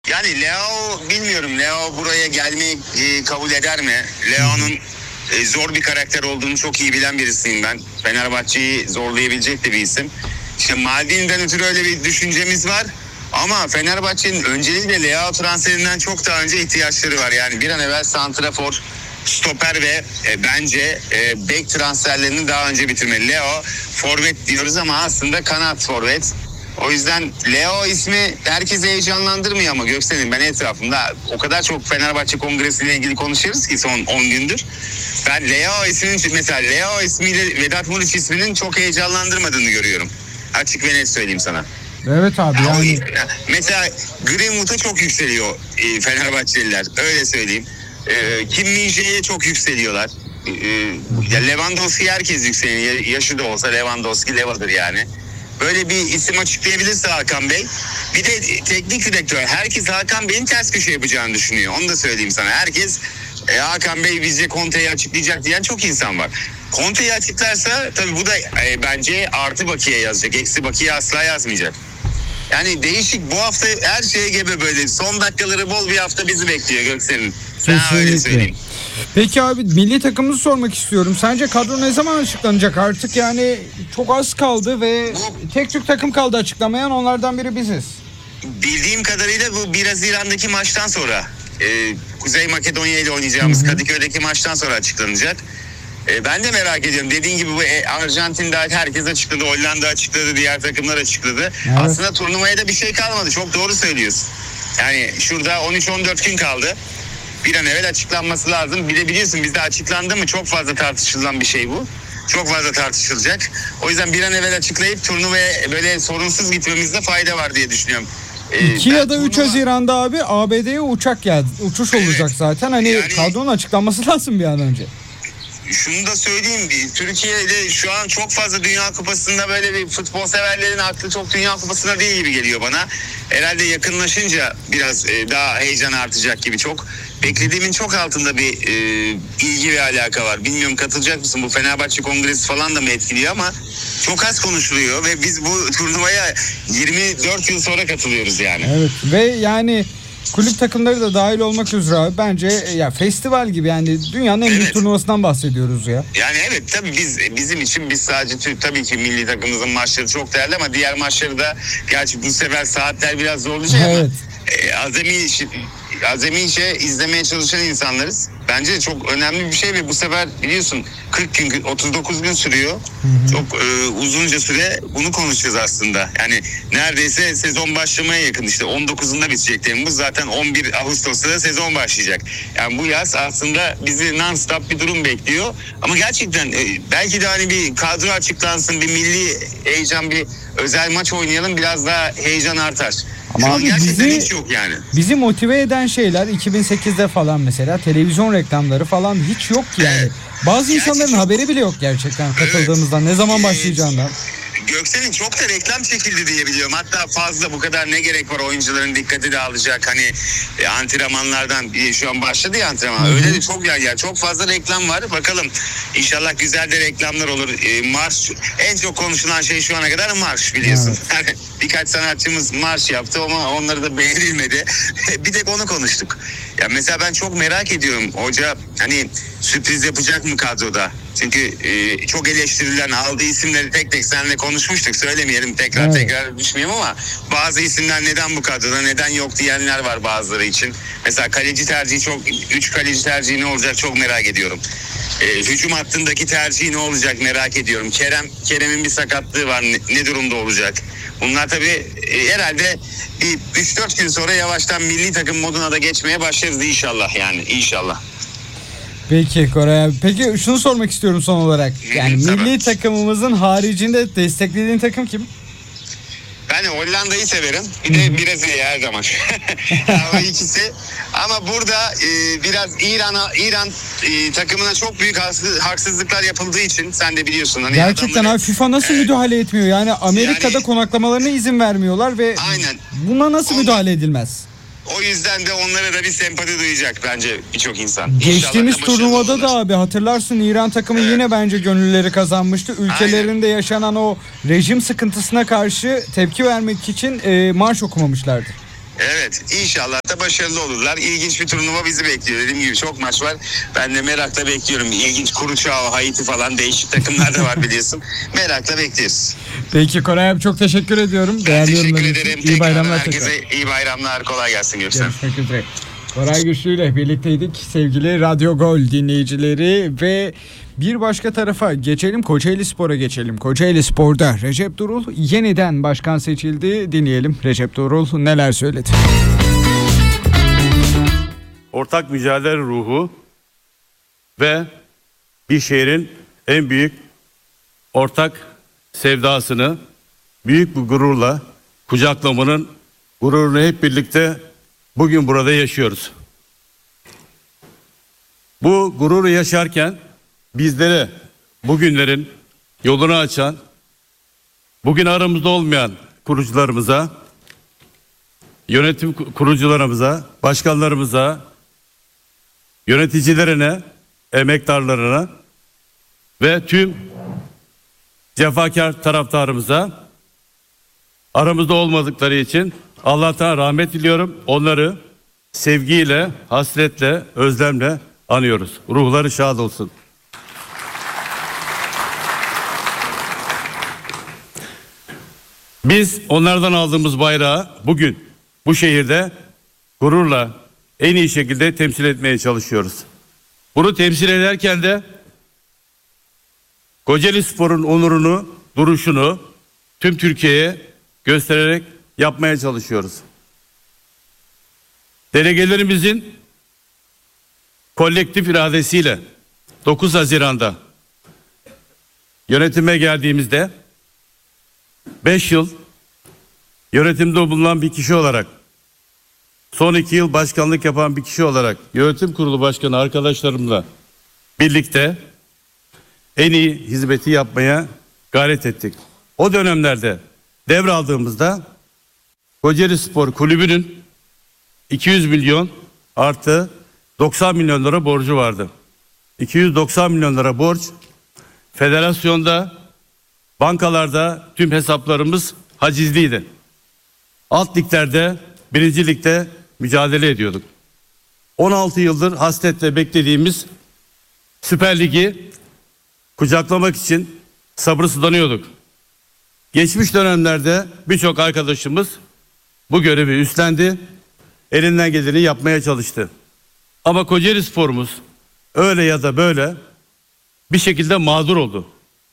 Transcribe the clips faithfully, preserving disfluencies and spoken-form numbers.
Yani Leo bilmiyorum. Leo buraya gelmeyi e, kabul eder mi? Leo'nun e, zor bir karakter olduğunu çok iyi bilen birisiyim ben. Fenerbahçe'yi zorlayabilecek de bir isim. İşte Maldini'den ötürü öyle bir düşüncemiz var. Ama Fenerbahçe'nin önceliğiyle Leo transferinden çok daha önce ihtiyaçları var. Yani bir an evvel santrafor, stoper ve e, bence e, bek transferlerini daha önce bitirmeli. Leo forvet diyoruz ama aslında kanat forvet. O yüzden Leo ismi herkesi heyecanlandırmıyor ama Göksel'in ben etrafımda o kadar çok Fenerbahçe kongresiyle ilgili konuşuyoruz ki son on gündür. Ben Leo isminin mesela Leo ismiyle Vedat Muriç isminin çok heyecanlandırmadığını görüyorum. Açık ve net söyleyeyim sana. Evet abi yani. Mesela Greenwood'a çok yükseliyor e, Fenerbahçeliler. Öyle söyleyeyim. E, Kim Min-jae'ye çok yükseliyorlar. E, ya Lewandowski herkes yükseliyor. Yaşı da olsa Lewandowski Leva'dır yani. Böyle bir isim açıklayabilirse Hakan Bey. Bir de teknik direktör. Herkes Hakan Bey'in ters köşe yapacağını düşünüyor. Onu da söyleyeyim sana. Herkes e, Hakan Bey bize Conte'yi açıklayacak diyen çok insan var. Conte'yi açıklarsa tabii bu da e, bence artı bakiye yazacak. Eksi bakiye asla yazmayacak. Yani değişik bu hafta her şeye gebe böyle. Son dakikaları bol bir hafta bizi bekliyor Göksel'in. Ben öyle söyleyeyim. Peki abi milli takımımızı sormak istiyorum. Sence kadro ne zaman açıklanacak artık? Yani çok az kaldı ve bu, tek Türk takım kaldı açıklamayan, onlardan biri biziz. Bildiğim kadarıyla bu bir Haziran'daki maçtan sonra e, Kuzey Makedonya ile oynayacağımız Hı-hı. Kadıköy'deki maçtan sonra açıklanacak. E, ben de merak ediyorum. Dediğin gibi bu e, Arjantin dahil herkes açıkladı. Hollanda açıkladı. Diğer takımlar açıkladı. Evet. Aslında turnuvaya da bir şey kalmadı. Çok doğru söylüyorsun. Yani şurada on üç on dört gün kaldı. Bir an evvel açıklanması lazım. Bir de biliyorsun bizde açıklandı mı çok fazla tartışılan bir şey bu. Çok fazla tartışılacak. O yüzden bir an evvel açıklayıp turnuvaya böyle sorunsuz gitmemizde fayda var diye düşünüyorum. Ee, iki ya da turnuva... üç Haziran'da abi A B D'ye uçak geldi. Uçuş evet. olacak zaten. Hani yani... kadronun açıklanması lazım bir an önce. Şunu da söyleyeyim, Türkiye'de şu an çok fazla Dünya Kupası'nda böyle bir futbol severlerin aklı çok Dünya Kupası'na değil gibi geliyor bana. Herhalde yakınlaşınca biraz daha heyecan artacak gibi, çok beklediğimin çok altında bir e, ilgi ve alaka var. Bilmiyorum katılacak mısın, bu Fenerbahçe Kongresi falan da mı etkiliyor ama çok az konuşuluyor ve biz bu turnuvaya yirmi dört yıl sonra katılıyoruz yani. Evet ve yani kulüp takımları da dahil olmak üzere abi, bence ya festival gibi, yani dünyanın en büyük evet. turnuvasından bahsediyoruz ya. Yani evet tabii biz bizim için biz sadece tabii ki milli takımımızın maçları çok değerli ama diğer maçları da gerçi bu sefer saatler biraz zorlayacak evet. ama e, azami azami işe izlemeye çalışan insanlarız. Bence çok önemli bir şey ve bu sefer biliyorsun kırk gün otuz dokuz gün sürüyor. Hı hı. Çok e, uzunca süre bunu konuşacağız aslında. Yani neredeyse sezon başlamaya yakın, işte on dokuzunda bitecek Temmuz. Zaten on bir Ağustos'ta da sezon başlayacak. Yani bu yaz aslında bizi non-stop bir durum bekliyor. Ama gerçekten e, belki de hani bir kadro açıklansın, bir milli heyecan, bir özel maç oynayalım, biraz daha heyecan artar. Ama Şu abi gerçekten bizi, hiç yok yani. Bizi motive eden şeyler iki bin sekizde falan mesela televizyon reklamları falan hiç yok ki yani. Evet. Bazı Gerçi insanların çok... haberi bile yok gerçekten katıldığımızdan, evet. ne zaman başlayacağından. Göksel'in çok da reklam çekildi diye biliyorum. Hatta fazla, bu kadar ne gerek var, oyuncuların dikkati dağılacak. Hani e, antrenmanlardan e, şu an başladı ya antrenman. Hı-hı. Öyle de çok yer yer çok fazla reklam var. Bakalım inşallah güzel de reklamlar olur. E, marş en çok konuşulan şey şu ana kadar marş, biliyorsun. Evet. Birkaç sanatçımız marş yaptı ama onları da beğenilmedi. Bir tek onu konuştuk. Ya mesela ben çok merak ediyorum. Hoca hani sürpriz yapacak mı kadroda? Çünkü e, çok eleştirilen, aldığı isimleri tek tek seninle konuşmuştuk. Söylemeyelim tekrar evet. tekrar düşmeyeyim ama bazı isimler neden bu kadroda, neden yok diyenler var bazıları için. Mesela kaleci tercihi, çok üç kaleci tercihi ne olacak çok merak ediyorum. E, hücum hattındaki tercihi ne olacak merak ediyorum. Kerem Kerem'in bir sakatlığı var, ne, ne durumda olacak? Bunlar tabii e, herhalde bir üç dört gün sonra yavaştan milli takım moduna da geçmeye başlarız inşallah, yani inşallah. Peki Koray abi. Peki şunu sormak istiyorum son olarak. Yani milli takımımızın haricinde desteklediğin takım kim? Ben Hollanda'yı severim. Bir de Brezilya her zaman. O ikisi. Ama burada e, biraz İran'a İran e, takımına çok büyük haksızlıklar yapıldığı için sen de biliyorsun. Hani gerçekten adamları, abi FIFA nasıl evet. müdahale etmiyor? Yani Amerika'da yani, konaklamalarına izin vermiyorlar ve aynen. Buna nasıl Ondan, müdahale edilmez? O yüzden de onlara da bir sempati duyacak bence birçok insan. Geçtiğimiz turnuvada da abi hatırlarsın, İran takımı evet. yine bence gönülleri kazanmıştı. Ülkelerinde aynen. yaşanan o rejim sıkıntısına karşı tepki vermek için e, marş okumamışlardı. Evet, inşallah da başarılı olurlar. İlginç bir turnuva bizi bekliyor. Dediğim gibi çok maç var. Ben de merakla bekliyorum. İlginç Kuruçao, Haiti falan değişik takımlar da var biliyorsun. Merakla bekliyoruz. Peki Koray abi, çok teşekkür ediyorum. Ben Değerli teşekkür yorumların için. ederim. İyi Tekrardan bayramlar herkese tekrar. iyi bayramlar. Kolay gelsin. Görüşürüz. Görüşmek üzere. Koray Güçlü ile birlikteydik sevgili Radyo Gol dinleyicileri ve bir başka tarafa geçelim, Kocaeli Spor'a geçelim. Kocaeli Spor'da Recep Durul yeniden başkan seçildi. Dinleyelim Recep Durul neler söyledi. Ortak mücadele ruhu ve bir şehrin en büyük ortak sevdasını büyük bir gururla kucaklamanın gururunu hep birlikte bugün burada yaşıyoruz. Bu gururu yaşarken bizlere bugünlerin yolunu açan, bugün aramızda olmayan kurucularımıza, yönetim kurucularımıza, başkanlarımıza, yöneticilerine, emektarlarına ve tüm cefakar taraftarımıza aramızda olmadıkları için Allah'tan rahmet diliyorum. Onları sevgiyle, hasretle, özlemle anıyoruz. Ruhları şad olsun. Biz onlardan aldığımız bayrağı bugün bu şehirde gururla en iyi şekilde temsil etmeye çalışıyoruz. Bunu temsil ederken de Kocaeli Spor'un onurunu, duruşunu tüm Türkiye'ye göstererek yapmaya çalışıyoruz. Delegelerimizin kolektif iradesiyle dokuz Haziran'da yönetime geldiğimizde beş yıl yönetimde bulunan bir kişi olarak, son iki yıl başkanlık yapan bir kişi olarak yönetim kurulu başkanı arkadaşlarımla birlikte en iyi hizmeti yapmaya gayret ettik. O dönemlerde devraldığımızda Kocaeli Spor Kulübü'nün iki yüz milyon artı doksan milyon lira borcu vardı. iki yüz doksan milyon lira borç, federasyonda, bankalarda tüm hesaplarımız hacizliydi. Alt liglerde, birinci ligde mücadele ediyorduk. on altı yıldır hasretle beklediğimiz Süper Lig'i kucaklamak için sabırsızlanıyorduk. Geçmiş dönemlerde birçok arkadaşımız bu görevi üstlendi, elinden geleni yapmaya çalıştı. Ama Kocaeli Spor'umuz öyle ya da böyle bir şekilde mağdur oldu.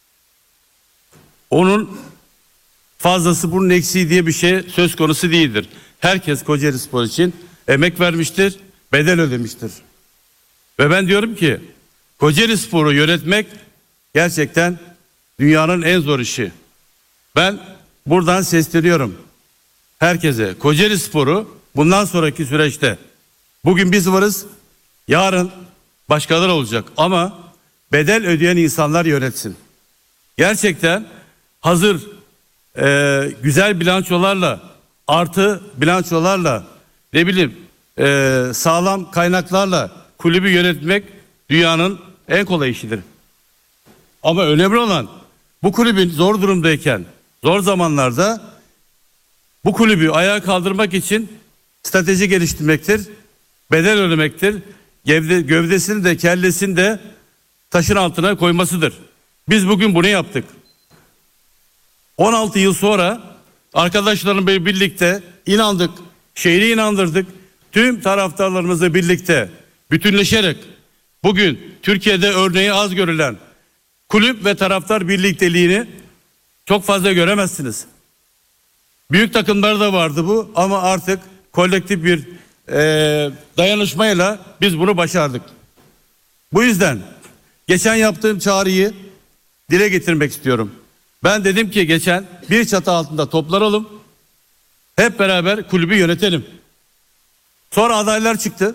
Onun fazlası bunun eksiği diye bir şey söz konusu değildir. Herkes Kocaeli Spor için emek vermiştir, bedel ödemiştir. Ve ben diyorum ki Kocaeli Spor'u yönetmek gerçekten dünyanın en zor işi. Ben buradan sesleniyorum herkese. Kocaeli Spor'u bundan sonraki süreçte, bugün biz varız, yarın başkaları olacak ama bedel ödeyen insanlar yönetsin. Gerçekten hazır e, güzel bilançolarla, artı bilançolarla, ne bileyim e, sağlam kaynaklarla kulübü yönetmek dünyanın en kolay işidir. Ama önemli olan bu kulübün zor durumdayken, zor zamanlarda bu kulübü ayağa kaldırmak için strateji geliştirmektir, bedel ödemektir, gövde, gövdesini de kellesini de taşın altına koymasıdır. Biz bugün bunu yaptık. on altı yıl sonra arkadaşlarımla birlikte inandık, şehri inandırdık. Tüm taraftarlarımızla birlikte bütünleşerek bugün Türkiye'de örneği az görülen kulüp ve taraftar birlikteliğini çok fazla göremezsiniz. Büyük takımlar da vardı bu ama artık kolektif bir e, dayanışmayla biz bunu başardık. Bu yüzden geçen yaptığım çağrıyı dile getirmek istiyorum. Ben dedim ki geçen bir çatı altında toplanalım, hep beraber kulübü yönetelim. Sonra adaylar çıktı.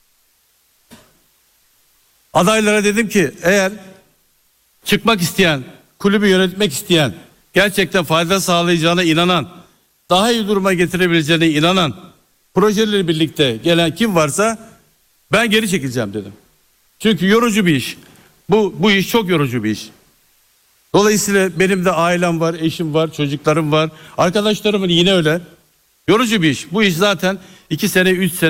Adaylara dedim ki eğer çıkmak isteyen, kulübü yönetmek isteyen, gerçekten fayda sağlayacağına inanan, daha iyi duruma getirebileceğine inanan, projeleri birlikte gelen kim varsa ben geri çekileceğim dedim. Çünkü yorucu bir iş. Bu, bu iş çok yorucu bir iş. Dolayısıyla benim de ailem var, eşim var, çocuklarım var, arkadaşlarımın yine öyle. Yorucu bir iş. Bu iş zaten iki sene, üç sene